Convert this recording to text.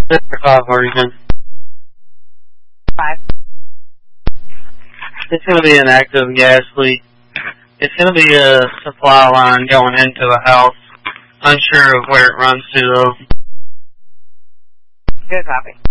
Victor 5 Oregon. 5. It's going to be an active gas leak. It's going to be a supply line going into the house. Unsure of where it runs to, though. Good copy.